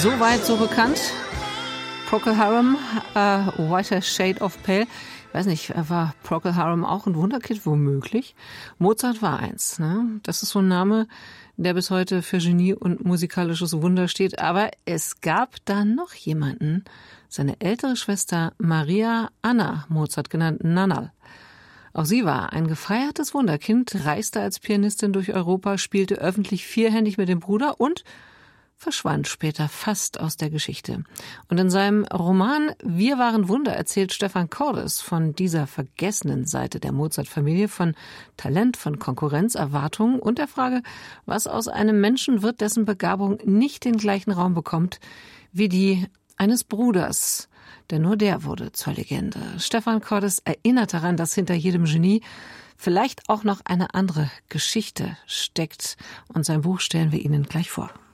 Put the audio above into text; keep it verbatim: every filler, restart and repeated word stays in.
So weit, so bekannt. Procol Harum, uh, Whiter Shade of Pale. Ich weiß nicht, war Procol Harum auch ein Wunderkind? Womöglich. Mozart war eins. Ne? Das ist so ein Name, der bis heute für Genie und musikalisches Wunder steht. Aber es gab da noch jemanden, seine ältere Schwester Maria Anna Mozart, genannt Nannerl. Auch sie war ein gefeiertes Wunderkind, reiste als Pianistin durch Europa, spielte öffentlich vierhändig mit dem Bruder und verschwand später fast aus der Geschichte. Und in seinem Roman Wir waren Wunder erzählt Stefan Cordes von dieser vergessenen Seite der Mozart-Familie, von Talent, von Konkurrenz, Erwartungen und der Frage, was aus einem Menschen wird, dessen Begabung nicht den gleichen Raum bekommt wie die eines Bruders. Denn nur der wurde zur Legende. Stefan Cordes erinnert daran, dass hinter jedem Genie vielleicht auch noch eine andere Geschichte steckt. Und sein Buch stellen wir Ihnen gleich vor.